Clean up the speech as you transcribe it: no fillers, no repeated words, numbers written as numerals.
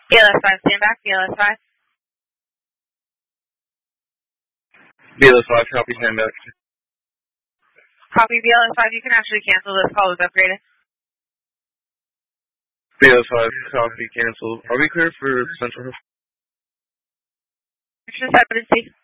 BLS 5, stand back, BLS 5. BLS 5, copy, stand back. Copy, BLS 5, you can actually cancel this call, is upgraded. BLS 5, copy, cancel. Are we clear for Central? Just 7C.